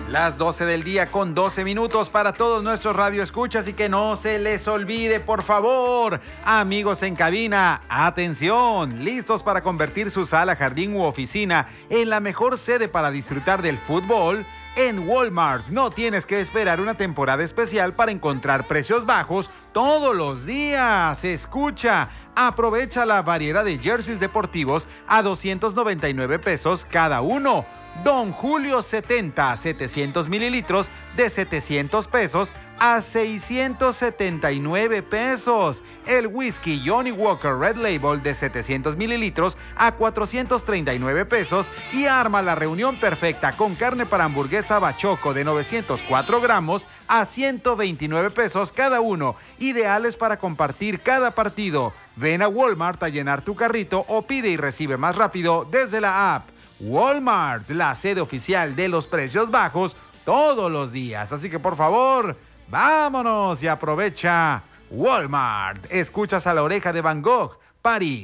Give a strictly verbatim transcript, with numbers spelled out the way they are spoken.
Las doce del día con doce minutos para todos nuestros radioescuchas y que no se les olvide, por favor, amigos en cabina, atención, listos para convertir su sala, jardín u oficina en la mejor sede para disfrutar del fútbol. En Walmart no tienes que esperar una temporada especial para encontrar precios bajos todos los días. Escucha, aprovecha la variedad de jerseys deportivos a doscientos noventa y nueve pesos cada uno. Don Julio setenta, setecientos mililitros de setecientos pesos a seiscientos setenta y nueve pesos. El whisky Johnny Walker Red Label de setecientos mililitros a cuatrocientos treinta y nueve pesos. Y arma la reunión perfecta con carne para hamburguesa Bachoco de novecientos cuatro gramos a ciento veintinueve pesos cada uno. Ideales para compartir cada partido. Ven a Walmart a llenar tu carrito o pide y recibe más rápido desde la app. Walmart, la sede oficial de los precios bajos todos los días. Así que por favor, vámonos y aprovecha Walmart. Escuchas a la oreja de Van Gogh, París.